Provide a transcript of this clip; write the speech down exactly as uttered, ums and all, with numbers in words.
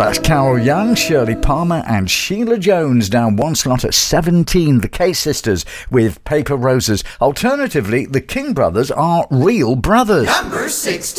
That's Carol Young, Shirley Palmer and Sheila Jones, down one slot at seventeen. The K Sisters with Paper Roses. Alternatively, the King Brothers are real brothers. Number sixteen.